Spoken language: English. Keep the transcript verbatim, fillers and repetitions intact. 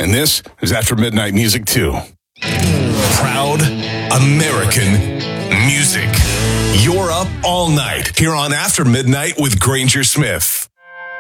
And this is After Midnight Music two. Proud American music. You're up all night here on After Midnight with Granger Smith.